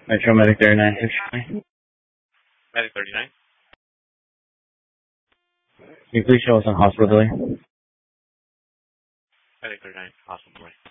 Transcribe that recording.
Metro Medic 3969. Medic 39. Can you please show us on hospital delay? Medic 39, hospital delay.